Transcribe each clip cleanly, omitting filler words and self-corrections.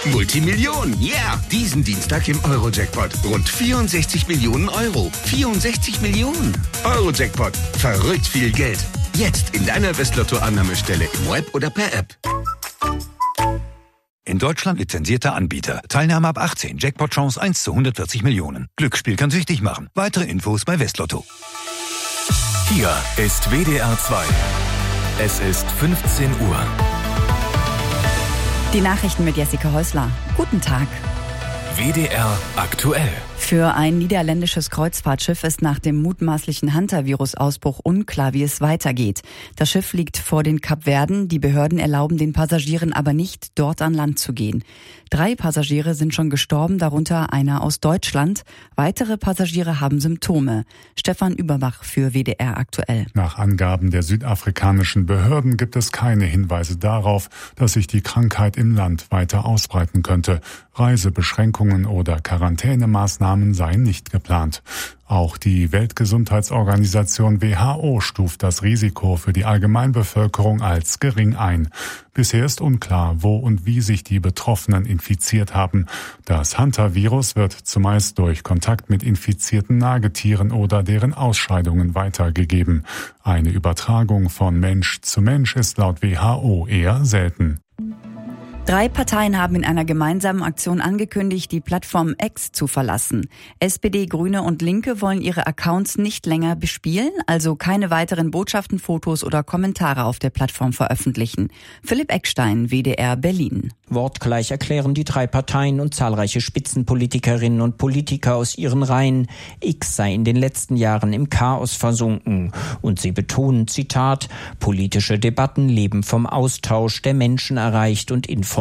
Multimillion, yeah! Diesen Dienstag im Euro-Jackpot. Rund 64 Millionen Euro. 64 Millionen. Euro-Jackpot. Verrückt viel Geld. Jetzt in deiner Westlotto-Annahmestelle im Web oder per App. In Deutschland lizenzierter Anbieter. Teilnahme ab 18. Jackpot-Chance 1 zu 140 Millionen. Glücksspiel kann süchtig machen. Weitere Infos bei Westlotto. Hier ist WDR 2. Es ist 15 Uhr. Die Nachrichten mit Jessica Häusler. Guten Tag. WDR aktuell. Für ein niederländisches Kreuzfahrtschiff ist nach dem mutmaßlichen Hantavirus-Ausbruch unklar, wie es weitergeht. Das Schiff liegt vor den Kapverden. Die Behörden erlauben den Passagieren aber nicht, dort an Land zu gehen. 3 Passagiere sind schon gestorben, darunter einer aus Deutschland. Weitere Passagiere haben Symptome. Stefan Überbach für WDR aktuell. Nach Angaben der südafrikanischen Behörden gibt es keine Hinweise darauf, dass sich die Krankheit im Land weiter ausbreiten könnte. Reisebeschränkungen oder Quarantänemaßnahmen seien nicht geplant. Auch die Weltgesundheitsorganisation WHO stuft das Risiko für die Allgemeinbevölkerung als gering ein. Bisher ist unklar, wo und wie sich die Betroffenen infiziert haben. Das Hantavirus wird zumeist durch Kontakt mit infizierten Nagetieren oder deren Ausscheidungen weitergegeben. Eine Übertragung von Mensch zu Mensch ist laut WHO eher selten. 3 Parteien haben in einer gemeinsamen Aktion angekündigt, die Plattform X zu verlassen. SPD, Grüne und Linke wollen ihre Accounts nicht länger bespielen, also keine weiteren Botschaften, Fotos oder Kommentare auf der Plattform veröffentlichen. Philipp Eckstein, WDR Berlin. Wortgleich erklären die 3 Parteien und zahlreiche Spitzenpolitikerinnen und Politiker aus ihren Reihen, X sei in den letzten Jahren im Chaos versunken. Und sie betonen, Zitat, politische Debatten leben vom Austausch, der Menschen erreicht und informiert.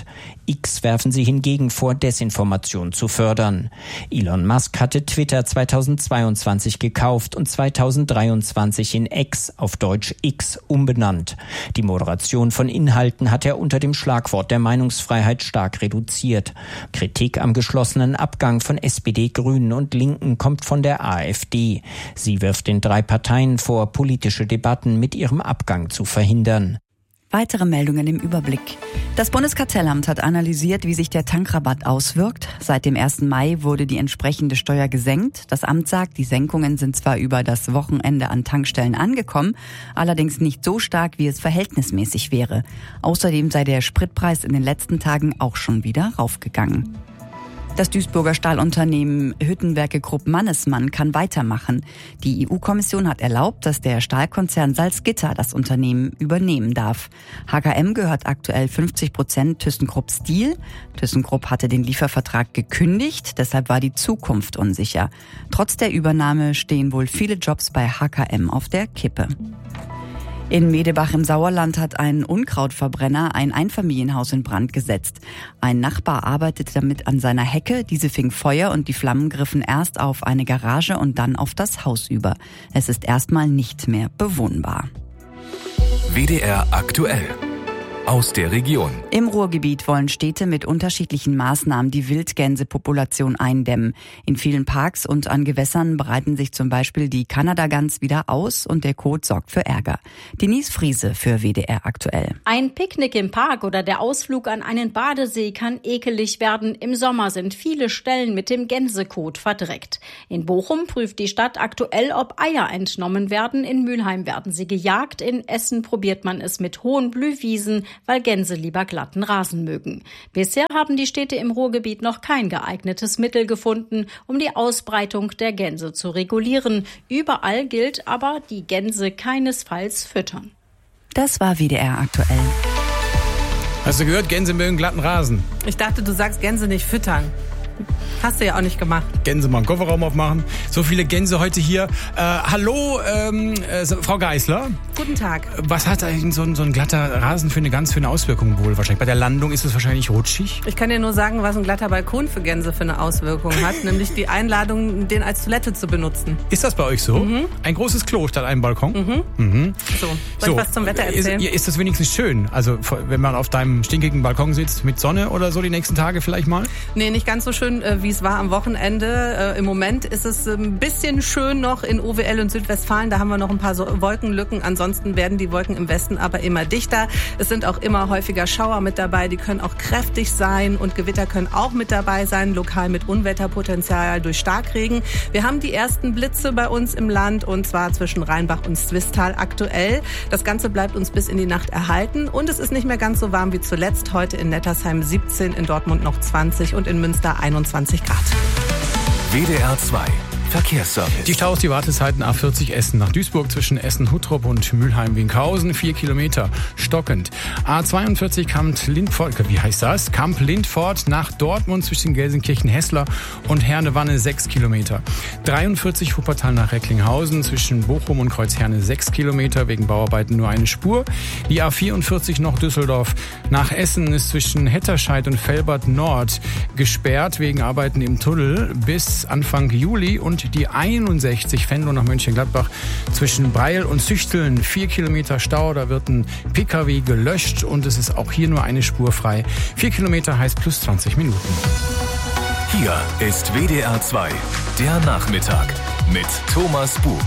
X werfen sie hingegen vor, Desinformation zu fördern. Elon Musk hatte Twitter 2022 gekauft und 2023 in X, auf Deutsch X, umbenannt. Die Moderation von Inhalten hat er unter dem Schlagwort der Meinungsfreiheit stark reduziert. Kritik am geschlossenen Abgang von SPD, Grünen und Linken kommt von der AfD. Sie wirft den 3 Parteien vor, politische Debatten mit ihrem Abgang zu verhindern. Weitere Meldungen im Überblick. Das Bundeskartellamt hat analysiert, wie sich der Tankrabatt auswirkt. Seit dem 1. Mai wurde die entsprechende Steuer gesenkt. Das Amt sagt, die Senkungen sind zwar über das Wochenende an Tankstellen angekommen, allerdings nicht so stark, wie es verhältnismäßig wäre. Außerdem sei der Spritpreis in den letzten Tagen auch schon wieder raufgegangen. Das Duisburger Stahlunternehmen Hüttenwerke Krupp Mannesmann kann weitermachen. Die EU-Kommission hat erlaubt, dass der Stahlkonzern Salzgitter das Unternehmen übernehmen darf. HKM gehört aktuell 50% ThyssenKrupp Steel. ThyssenKrupp hatte den Liefervertrag gekündigt, deshalb war die Zukunft unsicher. Trotz der Übernahme stehen wohl viele Jobs bei HKM auf der Kippe. In Medebach im Sauerland hat ein Unkrautverbrenner ein Einfamilienhaus in Brand gesetzt. Ein Nachbar arbeitete damit an seiner Hecke. Diese fing Feuer und die Flammen griffen erst auf eine Garage und dann auf das Haus über. Es ist erstmal nicht mehr bewohnbar. WDR aktuell. Aus der Region. Im Ruhrgebiet wollen Städte mit unterschiedlichen Maßnahmen die Wildgänsepopulation eindämmen. In vielen Parks und an Gewässern breiten sich zum Beispiel die Kanadagans wieder aus und der Kot sorgt für Ärger. Denise Friese für WDR aktuell. Ein Picknick im Park oder der Ausflug an einen Badesee kann ekelig werden. Im Sommer sind viele Stellen mit dem Gänsekot verdreckt. In Bochum prüft die Stadt aktuell, ob Eier entnommen werden. In Mülheim werden sie gejagt. In Essen probiert man es mit hohen Blühwiesen, weil Gänse lieber glatten Rasen mögen. Bisher haben die Städte im Ruhrgebiet noch kein geeignetes Mittel gefunden, um die Ausbreitung der Gänse zu regulieren. Überall gilt aber, die Gänse keinesfalls füttern. Das war WDR aktuell. Hast du gehört, Gänse mögen glatten Rasen? Ich dachte, du sagst Gänse nicht füttern. Hast du ja auch nicht gemacht. Gänse mal einen Kofferraum aufmachen. So viele Gänse heute hier. Hallo, Frau Geisler. Guten Tag. Was hat eigentlich so ein glatter Rasen für eine Auswirkung wohl? Wahrscheinlich bei der Landung ist es wahrscheinlich rutschig. Ich kann dir nur sagen, was ein glatter Balkon für Gänse für eine Auswirkung hat. Nämlich die Einladung, den als Toilette zu benutzen. Ist das bei euch so? Mhm. Ein großes Klo statt einem Balkon? Mhm. Soll ich was zum Wetter erzählen? Ist das wenigstens schön? Also wenn man auf deinem stinkigen Balkon sitzt mit Sonne oder so die nächsten Tage vielleicht mal? Nee, nicht ganz so schön, wie es war am Wochenende. Im Moment ist es ein bisschen schön noch in OWL und Südwestfalen. Da haben wir noch ein paar Wolkenlücken. Ansonsten werden die Wolken im Westen aber immer dichter. Es sind auch immer häufiger Schauer mit dabei. Die können auch kräftig sein und Gewitter können auch mit dabei sein. Lokal mit Unwetterpotenzial durch Starkregen. Wir haben die ersten Blitze bei uns im Land und zwar zwischen Rheinbach und Zwistal aktuell. Das Ganze bleibt uns bis in die Nacht erhalten und es ist nicht mehr ganz so warm wie zuletzt. Heute in Nettersheim 17, in Dortmund noch 20 und in Münster 21 Grad. WDR 2 Verkehrsservice. Die Staus, die Wartezeiten A40 Essen nach Duisburg zwischen Essen-Huttrup und Mülheim-Winkhausen, 4 Kilometer, stockend. A42 Kamp-Lindfort nach Dortmund zwischen Gelsenkirchen-Hessler und Herne-Wanne, 6 Kilometer. 43 Wuppertal nach Recklinghausen zwischen Bochum und Kreuzherne, 6 Kilometer, wegen Bauarbeiten nur eine Spur. Die A44 noch Düsseldorf nach Essen ist zwischen Hetterscheid und Velbert Nord gesperrt, wegen Arbeiten im Tunnel bis Anfang Juli. Und die 61 Venlo nach Mönchengladbach zwischen Breil und Süchteln, 4 Kilometer Stau, da wird ein PKW gelöscht und es ist auch hier nur eine Spur frei. 4 Kilometer heißt plus 20 Minuten. Hier ist WDR 2, der Nachmittag mit Thomas Bug.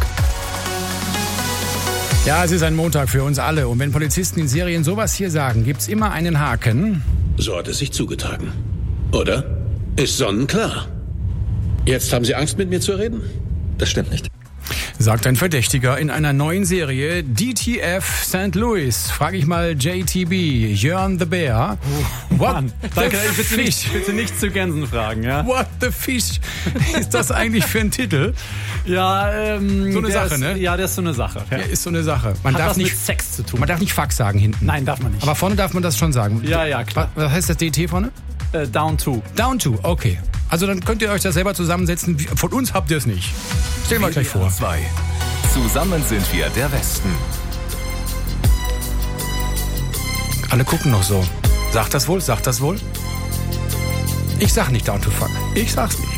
Ja, es ist ein Montag für uns alle und wenn Polizisten in Serien sowas hier sagen, gibt's immer einen Haken. So hat es sich zugetragen. Oder? Ist sonnenklar. Jetzt haben Sie Angst, mit mir zu reden? Das stimmt nicht. Sagt ein Verdächtiger in einer neuen Serie DTF St. Louis. Frage ich mal JTB, Jörn the Bear. What Danke, bitte nicht zu Gänsen fragen. Ja? What the Fish ist das eigentlich für ein Titel? Ja, so eine Sache, ne? Ja, das ist so eine Sache. Ja. Ist so eine Sache. Man Hat darf was nicht mit Sex zu tun. Man darf nicht Fuck sagen hinten. Nein, darf man nicht. Aber vorne darf man das schon sagen. Ja, klar. Was heißt das DT vorne? Down to. Down to, okay. Also dann könnt ihr euch das selber zusammensetzen. Von uns habt ihr es nicht. Stellen wir euch gleich vor. 2. Zusammen sind wir der Westen. Alle gucken noch so. Sagt das wohl? Ich sag nicht down to fuck. Ich sag's nicht.